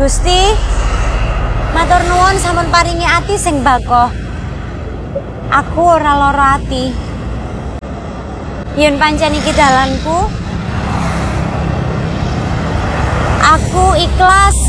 Gusti, matur nuwun sampun paringi ati sing bakoh. Aku ora lara ati. Yen pancen iki dalanku, aku ikhlas